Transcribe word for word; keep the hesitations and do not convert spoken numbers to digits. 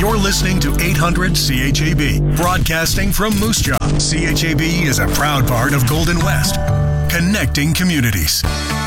You're listening to eight hundred C H A B, broadcasting from Moose Jaw. C H A B is a proud part of Golden West, connecting communities.